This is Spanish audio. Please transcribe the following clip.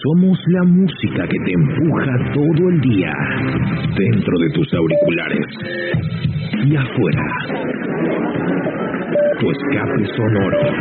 Somos la música que te empuja todo el día, dentro de tus auriculares y afuera. Tu escape sonoro.